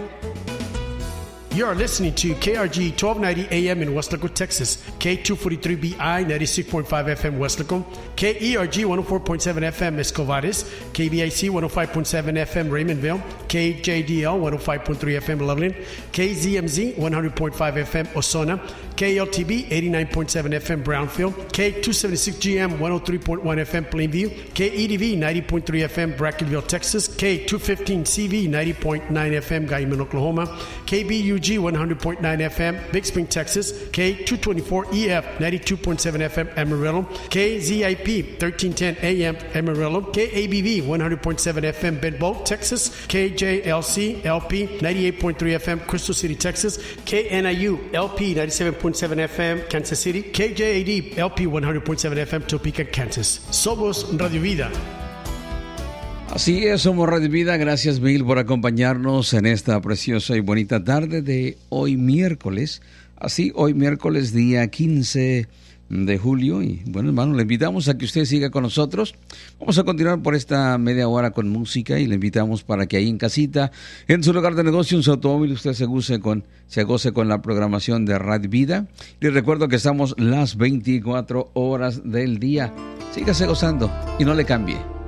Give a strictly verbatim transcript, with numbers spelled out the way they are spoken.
You are listening to K R G twelve ninety A M in Weslaco, Texas, K two forty-three B I ninety-six point five F M Weslaco, K E R G one oh four point seven F M Escovares, K B I C one oh five point seven F M Raymondville, K J D L one oh five point three F M Loveland, K Z M Z one hundred point five F M Osona, K L T B eighty-nine point seven F M Brownfield, K two seventy-six G M one oh three point one F M Plainview, K E D V ninety point three F M Brackenville, Texas, K two fifteen C V ninety point nine F M Guyman, Oklahoma, K B U G one hundred point nine F M Big Spring, Texas, K two twenty-four E F ninety-two point seven F M Amarillo, K Z I P thirteen ten A M Amarillo, K A B V one hundred point seven F M Bedboe, Texas, K J L C L P ninety-eight point three F M Crystal City, Texas, K N I U L P ninety-seven point seven F M Kansas City, K J A D L P one hundred point seven F M Topeka, Kansas. Somos Radio Vida. Así es, somos Radio Vida. Gracias, Mil, por acompañarnos en esta preciosa y bonita tarde de hoy miércoles. Así, hoy miércoles, día quince de julio. Y bueno, hermano, le invitamos a que usted siga con nosotros. Vamos a continuar por esta media hora con música y le invitamos para que ahí en casita, en su lugar de negocio, en su automóvil, usted se goce con, se goce con la programación de Radio Vida. Y recuerdo que estamos las veinticuatro horas del día. Sígase gozando y no le cambie.